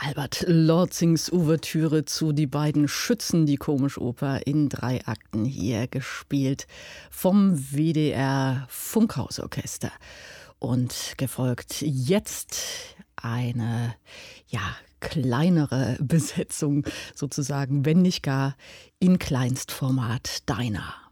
Albert Lorzings Ouvertüre zu Die beiden Schützen, die Komischoper in 3 Akten, hier gespielt vom WDR Funkhausorchester. Und gefolgt jetzt eine, kleinere Besetzung sozusagen, wenn nicht gar in Kleinstformat, Dinah.